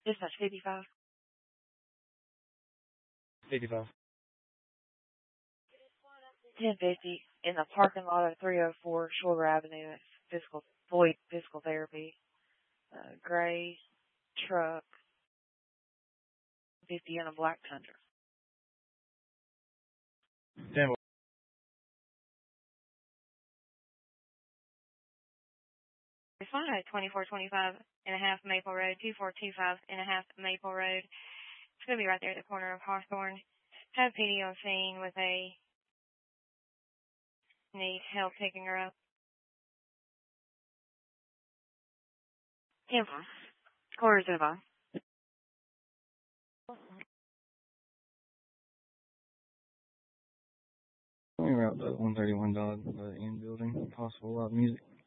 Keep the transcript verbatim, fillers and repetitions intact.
Dispatch fifty-five. fifty-five. ten fifty in the parking lot of three oh four Shore Avenue. It's physical, Floyd Physical Therapy. Uh, gray truck, fifty in a black Tundra. ten. It's fine at twenty-four twenty-five and a half Maple Road, two four two five and a half Maple Road. It's going to be right there at the corner of Hawthorne. Have P D on scene with a need help picking her up. ten four. Quarters of a. Route one thirty-one dog, uh, in building, possible live music.